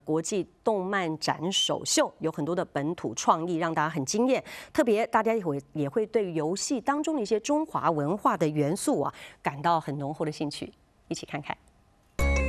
国际动漫展首秀，有很多的本土创意，让大家很惊艳。特别大家也会对游戏当中的一些中华文化的元素啊，感到很浓厚的兴趣。一起看看。